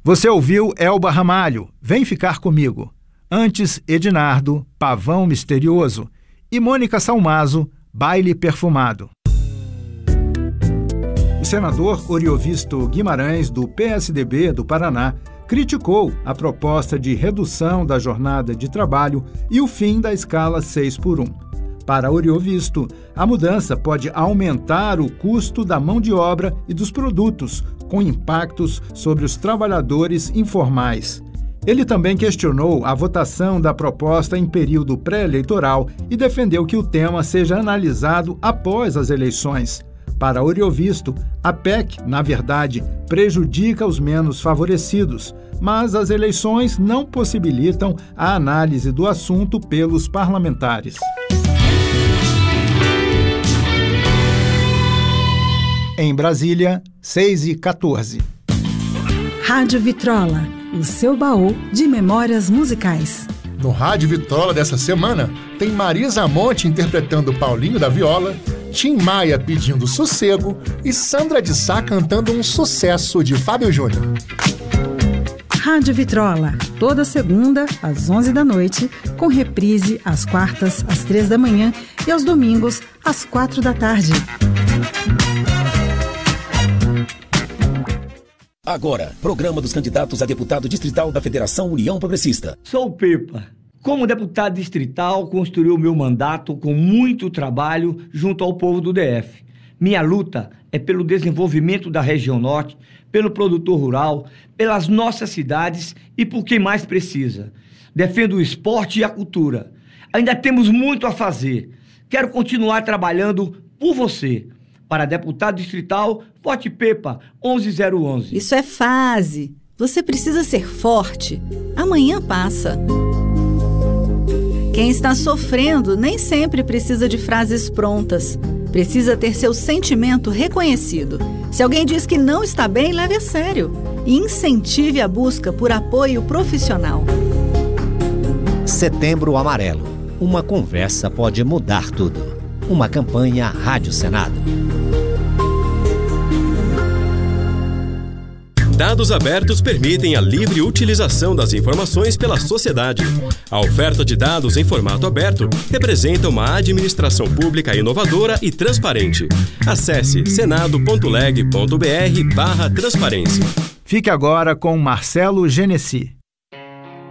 Você ouviu Elba Ramalho, Vem Ficar Comigo. Antes, Ednardo, Pavão Misterioso. E Mônica Salmazo, Baile Perfumado. O senador Oriovisto Guimarães, do PSDB do Paraná, criticou a proposta de redução da jornada de trabalho e o fim da escala 6x1. Para Oriovisto, a mudança pode aumentar o custo da mão de obra e dos produtos, com impactos sobre os trabalhadores informais. Ele também questionou a votação da proposta em período pré-eleitoral e defendeu que o tema seja analisado após as eleições. Para Oriovisto, a PEC, na verdade, prejudica os menos favorecidos, mas as eleições não possibilitam a análise do assunto pelos parlamentares. Em Brasília, 6h14. Rádio Vitrola, o seu baú de memórias musicais. No Rádio Vitrola dessa semana, tem Marisa Monte interpretando Paulinho da Viola, Tim Maia pedindo Sossego e Sandra de Sá cantando um sucesso de Fábio Júnior. Rádio Vitrola, toda segunda às 11 da noite, com reprise às quartas às 3 da manhã e aos domingos às 4 da tarde. Agora, programa dos candidatos a deputado distrital da Federação União Progressista. Sou o Pepa. Como deputado distrital, construí o meu mandato com muito trabalho junto ao povo do DF. Minha luta é pelo desenvolvimento da região norte, pelo produtor rural, pelas nossas cidades e por quem mais precisa. Defendo o esporte e a cultura. Ainda temos muito a fazer. Quero continuar trabalhando por você. Para deputado distrital, vote Pepa 11011. Isso é fase. Você precisa ser forte. Amanhã passa. Quem está sofrendo nem sempre precisa de frases prontas. Precisa ter seu sentimento reconhecido. Se alguém diz que não está bem, leve a sério. E incentive a busca por apoio profissional. Setembro Amarelo. Uma conversa pode mudar tudo. Uma campanha Rádio Senado. Dados abertos permitem a livre utilização das informações pela sociedade. A oferta de dados em formato aberto representa uma administração pública inovadora e transparente. Acesse senado.leg.br/transparência. Fique agora com Marcelo Genesi.